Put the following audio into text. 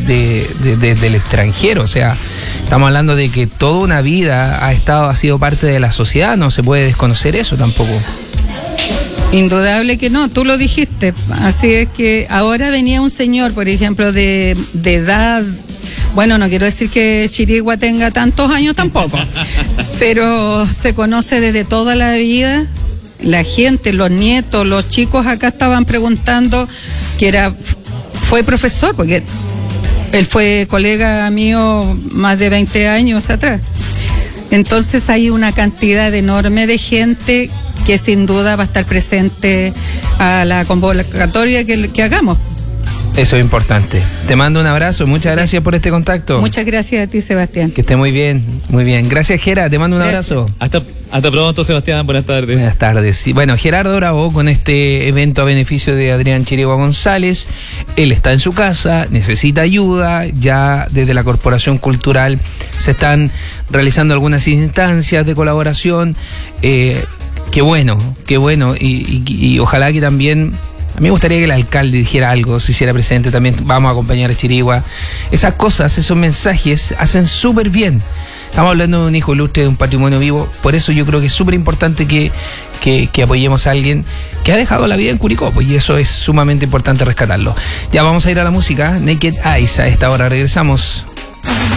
del extranjero. O sea, estamos hablando de que toda una vida ha sido parte de la sociedad, no se puede desconocer eso tampoco. Indudable que no, tú lo dijiste. Así es que ahora venía un señor, por ejemplo, de edad, bueno, no quiero decir que Chirigua tenga tantos años tampoco, pero se conoce desde toda la vida. La gente, los nietos, los chicos acá estaban preguntando fue profesor, porque él fue colega mío más de 20 años atrás. Entonces hay una cantidad enorme de gente que sin duda va a estar presente a la convocatoria que hagamos. Eso es importante. Te mando un abrazo, muchas gracias por este contacto. Muchas gracias a ti, Sebastián. Que esté muy bien, muy bien. Gracias, Gera, te mando un abrazo. Hasta pronto, Sebastián, buenas tardes. Buenas tardes. Y bueno, Gerardo Bravo con este evento a beneficio de Adrián Chirigua González. Él está en su casa, necesita ayuda, ya desde la Corporación Cultural se están realizando algunas instancias de colaboración. Qué bueno, y ojalá que también... A mí me gustaría que el alcalde dijera algo, se hiciera presente también, vamos a acompañar a Chirigua. Esas cosas, esos mensajes hacen súper bien. Estamos hablando de un hijo ilustre, de un patrimonio vivo, por eso yo creo que es súper importante que apoyemos a alguien que ha dejado la vida en Curicó, pues, y eso es sumamente importante rescatarlo. Ya vamos a ir a la música, Naked Eyes, a esta hora regresamos.